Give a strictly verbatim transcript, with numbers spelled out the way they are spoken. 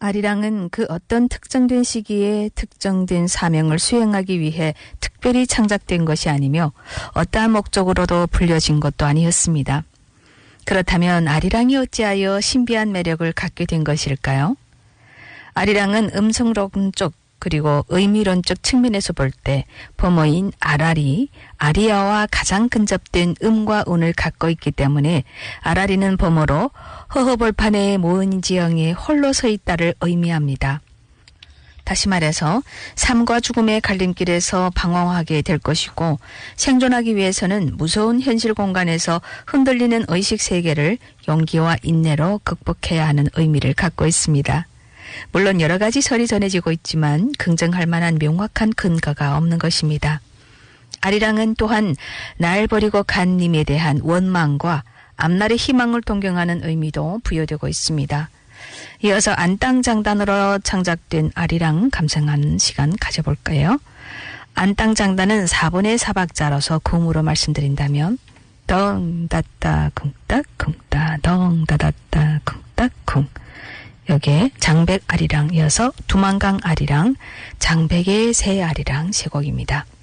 아리랑은 그 어떤 특정된 시기에 특정된 사명을 수행하기 위해 특별히 창작된 것이 아니며 어떠한 목적으로도 불려진 것도 아니었습니다. 그렇다면 아리랑이 어찌하여 신비한 매력을 갖게 된 것일까요? 아리랑은 음성론적 그리고 의미론적 측면에서 볼 때 범어인 아라리, 아리아와 가장 근접된 음과 운을 갖고 있기 때문에 아라리는 범어로 허허벌판에 모은 지형에 홀로 서 있다를 의미합니다. 다시 말해서 삶과 죽음의 갈림길에서 방황하게 될 것이고 생존하기 위해서는 무서운 현실 공간에서 흔들리는 의식 세계를 용기와 인내로 극복해야 하는 의미를 갖고 있습니다. 물론 여러 가지 설이 전해지고 있지만 긍정할 만한 명확한 근거가 없는 것입니다. 아리랑은 또한 날 버리고 간 님에 대한 원망과 앞날의 희망을 동경하는 의미도 부여되고 있습니다. 이어서 안땅장단으로 창작된 아리랑 감상하는 시간 가져볼까요? 안땅장단은 사 번의 사박자로서 kum으로 말씀드린다면 덩다따 쿵따 쿵따 덩다다따 쿵따 쿵 여기에 장백 아리랑 이어서 두만강 아리랑, 장백의 새 아리랑 세 곡입니다.